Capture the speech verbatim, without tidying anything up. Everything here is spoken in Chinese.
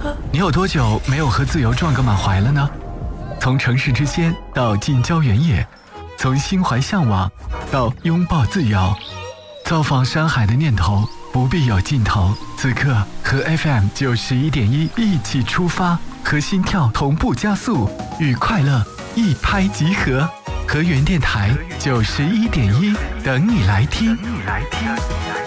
你有多久没有和自由撞个满怀了呢？从城市之间到近郊原野，从心怀向往到拥抱自由，造访山海的念头不必有尽头。此刻和 F M 九十一点一一起出发，和心跳同步加速，与快乐一拍即合。和原电台九十一点一等你来听。等你来听。